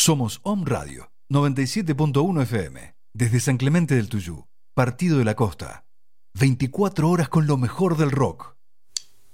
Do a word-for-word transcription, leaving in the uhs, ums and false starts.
Somos Om Radio, noventa y siete punto uno F M, desde San Clemente del Tuyú, Partido de la Costa. veinticuatro horas con lo mejor del rock.